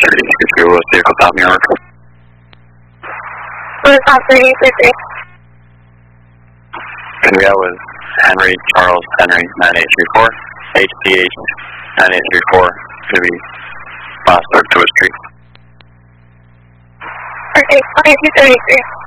33, West vehicle, top New York. West top 3833. And that was Henry Charles Henry 9834. HPH 9834. Going to be last start to a street. Okay, 2233.